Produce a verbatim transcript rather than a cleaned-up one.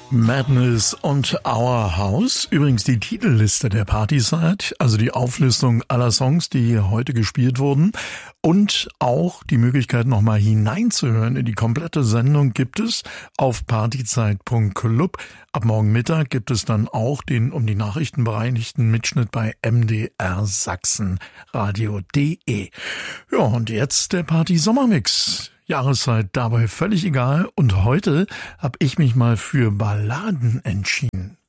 Madness und Our House. Übrigens die Titelliste der Partyside, also die Auflistung aller Songs, die heute gespielt wurden. Und auch die Möglichkeit, nochmal hineinzuhören in die komplette Sendung gibt es auf partyzeit punkt club. Ab morgen Mittag gibt es dann auch den um die Nachrichten bereinigten Mitschnitt bei M D R Sachsen Radio punkt de. Ja, und jetzt der Party-Sommermix. Jahreszeit dabei völlig egal und heute habe ich mich mal für Balladen entschieden.